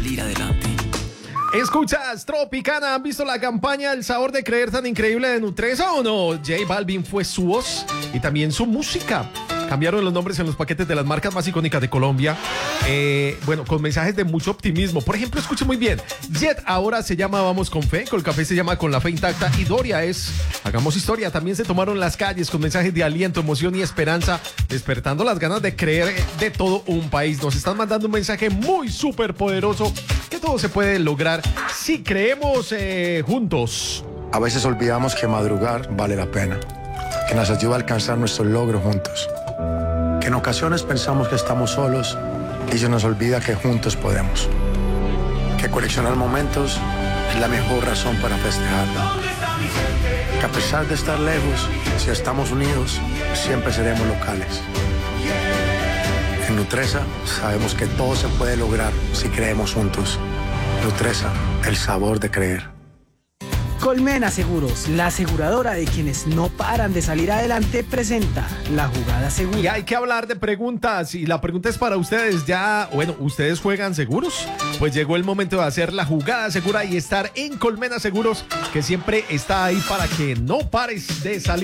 salir adelante. Escuchas Tropicana. ¿Han visto la campaña El sabor de creer tan increíble de Nutresa o no? J Balvin fue su voz y también su música. Cambiaron los nombres en los paquetes de las marcas más icónicas de Colombia. Bueno, con mensajes de mucho optimismo. Por ejemplo, escuche muy bien. Jet ahora se llama Vamos con Fe. Colcafé se llama Con la Fe Intacta. Y Doria es Hagamos Historia. También se tomaron las calles con mensajes de aliento, emoción y esperanza, despertando las ganas de creer de todo un país. Nos están mandando un mensaje muy súper poderoso, que todo se puede lograr si creemos juntos. A veces olvidamos que madrugar vale la pena, que nos ayuda a alcanzar nuestros logros juntos. Que en ocasiones pensamos que estamos solos y se nos olvida que juntos podemos. Que coleccionar momentos es la mejor razón para festejar. Que a pesar de estar lejos, si estamos unidos, siempre seremos locales. En Nutresa sabemos que todo se puede lograr si creemos juntos. Nutresa, el sabor de creer. Colmena Seguros, la aseguradora de quienes no paran de salir adelante, presenta La Jugada Segura. Y hay que hablar de preguntas, y la pregunta es para ustedes. ¿Ustedes juegan seguros? Pues llegó el momento de hacer La Jugada Segura y estar en Colmena Seguros, que siempre está ahí para que no pares de salir